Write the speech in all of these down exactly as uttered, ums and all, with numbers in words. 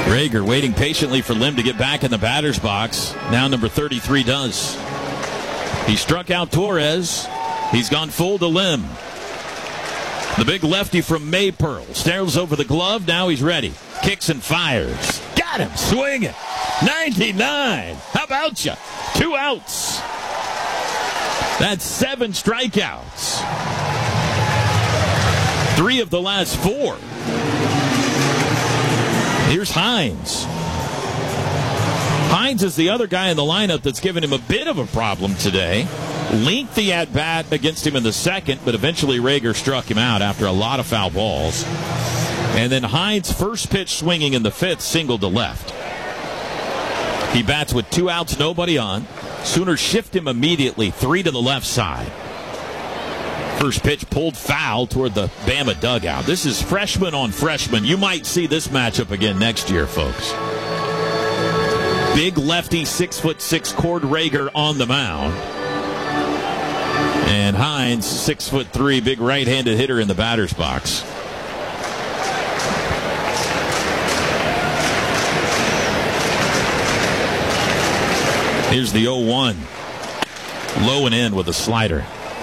Rager waiting patiently for Lim to get back in the batter's box. Now number thirty-three does. He struck out Torres. He's gone full to Lim. The big lefty from Maypearl stares over the glove. Now he's ready. Kicks and fires. Got him. Swinging. ninety-nine. How about you? Two outs. That's seven strikeouts. Three of the last four. Here's Hines. Hines is the other guy in the lineup that's given him a bit of a problem today. Lengthy at bat against him in the second, but eventually Rager struck him out after a lot of foul balls. And then Hines' first pitch swinging in the fifth, singled to left. He bats with two outs, nobody on. Sooners shift him immediately, three to the left side. First pitch pulled foul toward the Bama dugout. This is freshman on freshman. You might see this matchup again next year, folks. Big lefty, six foot six Cord Rager on the mound. And Hines, six foot three, big right-handed hitter in the batter's box. Here's the oh one. Low and in with a slider.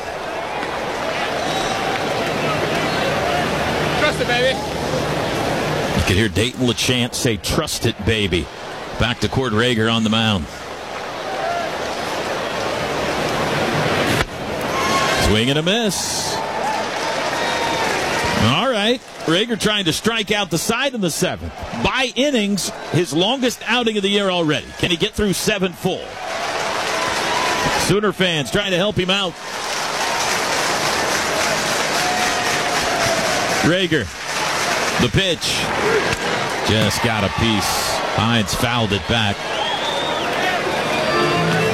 Trust it, baby. You can hear Dayton LeChant say, "Trust it, baby." Back to Cord Rager on the mound. Swing and a miss. All right. Rager trying to strike out the side in the seventh. By innings, his longest outing of the year already. Can he get through seven full? Sooner fans trying to help him out. Rager, the pitch. Just got a piece. Hines fouled it back.